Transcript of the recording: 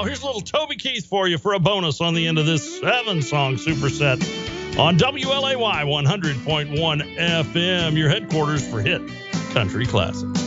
now, here's a little Toby Keith for you for a bonus on the end of this 7-song superset on WLAY 100.1 FM, your headquarters for hit country classics.